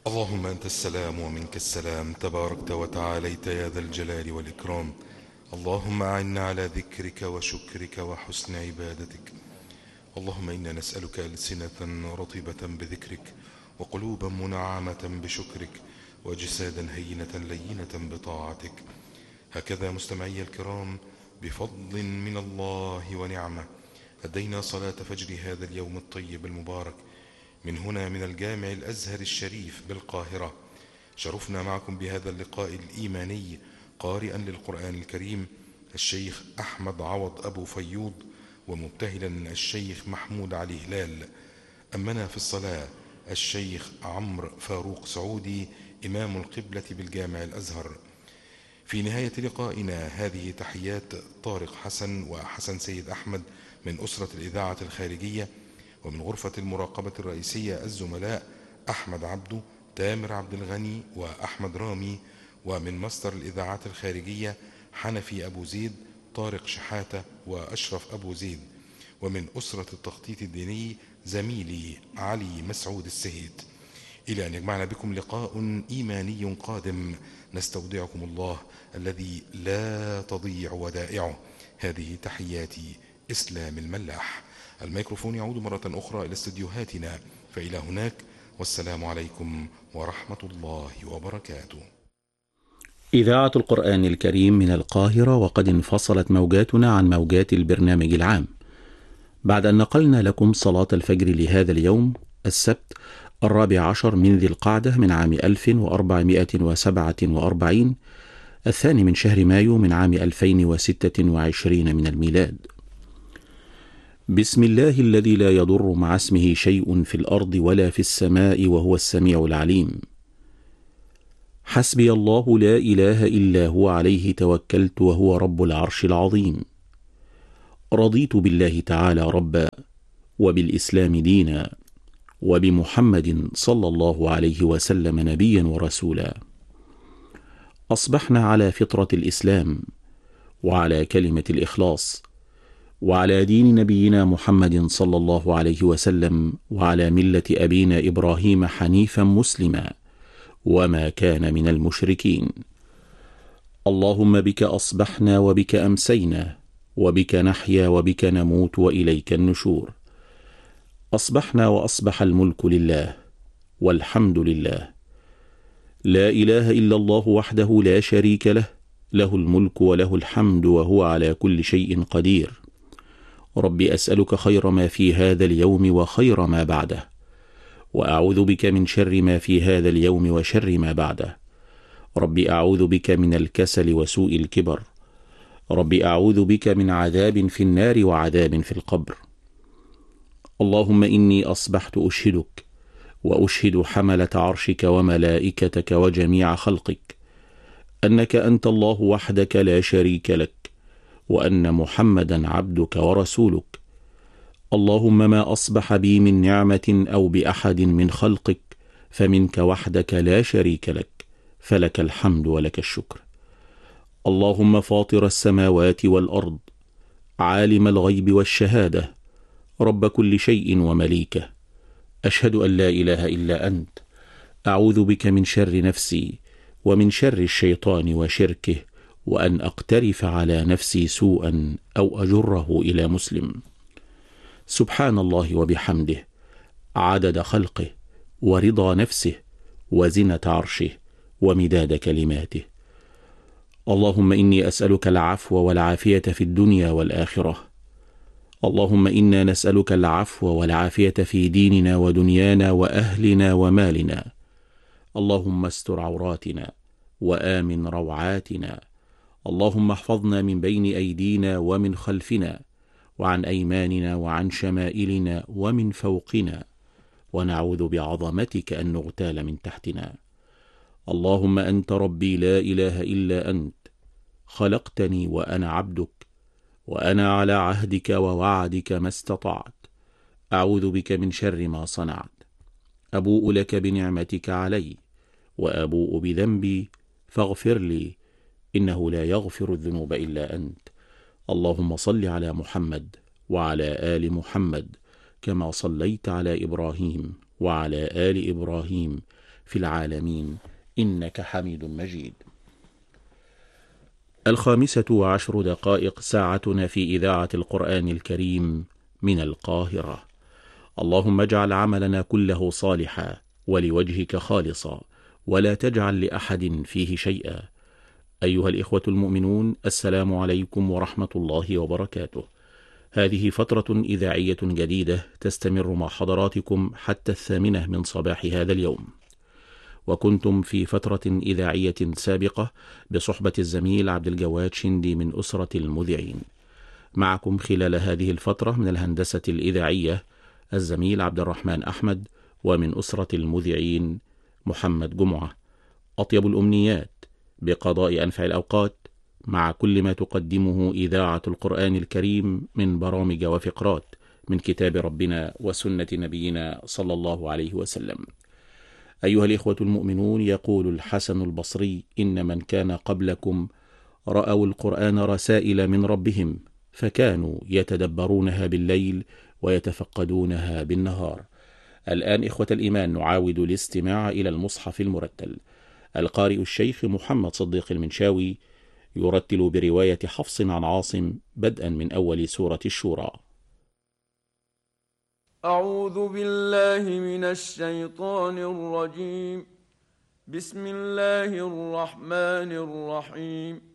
اللهم أنت السلام ومنك السلام، تباركت وتعاليت يا ذا الجلال والإكرام. اللهم أعنا على ذكرك وشكرك وحسن عبادتك. اللهم إنا نسألك ألسنة رطبة بذكرك، وقلوبا منعمة بشكرك، وجسادا هينة لينة بطاعتك. هكذا مستمعي الكرام، بفضل من الله ونعمة أدينا صلاة فجر هذا اليوم الطيب المبارك من هنا من الجامع الأزهر الشريف بالقاهرة. شرفنا معكم بهذا اللقاء الإيماني قارئا للقرآن الكريم الشيخ أحمد عوض أبو فيوض، ومبتهلا الشيخ محمود علي هلال. أمنا في الصلاة الشيخ عمرو فاروق سعودي إمام القبلة بالجامع الأزهر. في نهاية لقائنا هذه تحيات طارق حسن وحسن سيد أحمد من أسرة الإذاعة الخارجية، ومن غرفة المراقبة الرئيسية الزملاء أحمد عبدو، تامر عبد الغني وأحمد رامي، ومن مصدر الإذاعات الخارجية حنفي أبو زيد، طارق شحاتة وأشرف أبو زيد، ومن أسرة التخطيط الديني زميلي علي مسعود السهيد. إلى أن يجمعنا بكم لقاء إيماني قادم، نستودعكم الله الذي لا تضيع ودائعه. هذه تحياتي إسلام الملاح. الميكروفون يعود مرة أخرى إلى استديوهاتنا، فإلى هناك، والسلام عليكم ورحمة الله وبركاته. إذاعة القرآن الكريم من القاهرة، وقد انفصلت موجاتنا عن موجات البرنامج العام بعد أن نقلنا لكم صلاة الفجر لهذا اليوم السبت 14 من ذي القعدة من عام 1447، الثاني من شهر مايو من عام 2026 من الميلاد. بسم الله الذي لا يضر مع اسمه شيء في الأرض ولا في السماء وهو السميع العليم. حسبي الله لا إله إلا هو عليه توكلت وهو رب العرش العظيم. رضيت بالله تعالى ربا، وبالإسلام دينا، وبمحمد صلى الله عليه وسلم نبيا ورسولا. أصبحنا على فطرة الإسلام، وعلى كلمة الإخلاص، وعلى دين نبينا محمد صلى الله عليه وسلم، وعلى ملة أبينا إبراهيم حنيفا مسلما، وما كان من المشركين. اللهم بك أصبحنا وبك أمسينا، وبك نحيا وبك نموت وإليك النشور. أصبحنا وأصبح الملك لله، والحمد لله، لا إله إلا الله وحده لا شريك له، له الملك وله الحمد وهو على كل شيء قدير. ربي أسألك خير ما في هذا اليوم وخير ما بعده، وأعوذ بك من شر ما في هذا اليوم وشر ما بعده. ربي أعوذ بك من الكسل وسوء الكبر. ربي أعوذ بك من عذاب في النار وعذاب في القبر. اللهم إني أصبحت أشهدك وأشهد حملة عرشك وملائكتك وجميع خلقك أنك أنت الله وحدك لا شريك لك، وأن محمدا عبدك ورسولك. اللهم ما أصبح بي من نعمة أو بأحد من خلقك فمنك وحدك لا شريك لك، فلك الحمد ولك الشكر. اللهم فاطر السماوات والأرض، عالم الغيب والشهادة، رب كل شيء ومليكه، أشهد أن لا إله إلا أنت. أعوذ بك من شر نفسي ومن شر الشيطان وشركه، وأن أقترف على نفسي سوءا أو أجره إلى مسلم. سبحان الله وبحمده، عدد خلقه، ورضا نفسه، وزنة عرشه، ومداد كلماته. اللهم إني أسألك العفو والعافية في الدنيا والآخرة. اللهم إنا نسألك العفو والعافية في ديننا ودنيانا وأهلنا ومالنا. اللهم استر عوراتنا وآمن روعاتنا. اللهم احفظنا من بين أيدينا ومن خلفنا، وعن أيماننا وعن شمائلنا ومن فوقنا، ونعوذ بعظمتك أن نغتال من تحتنا. اللهم أنت ربي لا إله إلا أنت، خلقتني وأنا عبدك، وأنا على عهدك ووعدك ما استطعت. أعوذ بك من شر ما صنعت. أبوء لك بنعمتك علي، وأبوء بذنبي، فاغفر لي، إنه لا يغفر الذنوب إلا أنت. اللهم صل على محمد وعلى آل محمد كما صليت على إبراهيم وعلى آل إبراهيم في العالمين إنك حميد مجيد. 5:10 ساعتنا في إذاعة القرآن الكريم من القاهرة. اللهم اجعل عملنا كله صالحا ولوجهك خالصا ولا تجعل لأحد فيه شيئا. أيها الإخوة المؤمنون، السلام عليكم ورحمة الله وبركاته. هذه فترة إذاعية جديدة تستمر مع حضراتكم حتى 8 من صباح هذا اليوم. وكنتم في فترة إذاعية سابقة بصحبة الزميل عبد الجواد شندي من أسرة المذيعين. معكم خلال هذه الفترة من الهندسة الإذاعية الزميل عبد الرحمن أحمد، ومن أسرة المذيعين محمد جمعة. أطيب الأمنيات بقضاء أنفع الأوقات مع كل ما تقدمه إذاعة القرآن الكريم من برامج وفقرات من كتاب ربنا وسنة نبينا صلى الله عليه وسلم. أيها الإخوة المؤمنون، يقول الحسن البصري: إن من كان قبلكم رأوا القرآن رسائل من ربهم فكانوا يتدبرونها بالليل ويتفقدونها بالنهار. الآن إخوة الإيمان نعاود الاستماع إلى المصحف المرتل. القارئ الشيخ محمد صديق المنشاوي يرتل برواية حفص عن عاصم بدءا من أول سورة الشورى. أعوذ بالله من الشيطان الرجيم. بسم الله الرحمن الرحيم.